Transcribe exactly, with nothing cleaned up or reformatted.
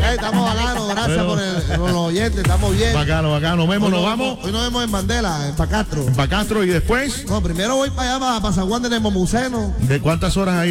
estamos bacanos, gracias Bueno. por, el, por los oyentes, estamos bien. Bacano, bacano. Nos vemos, Hoy nos nos- vamos Hoy nos vemos en Mandela, en Pacastro. para Castro y después, No, primero voy para allá, para, para San Juan de Nemomuceno. ¿de cuántas horas hay?